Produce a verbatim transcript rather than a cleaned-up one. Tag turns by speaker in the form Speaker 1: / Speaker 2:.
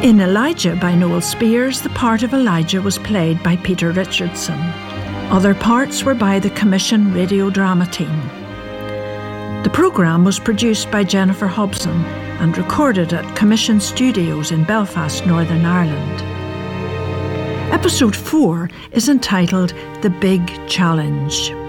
Speaker 1: In Elijah by Noel Spears, the part of Elijah was played by Peter Richardson. Other parts were by the Commission Radio Drama Team. The programme was produced by Jennifer Hobson and recorded at Commission Studios in Belfast, Northern Ireland. Episode four is entitled The Big Challenge.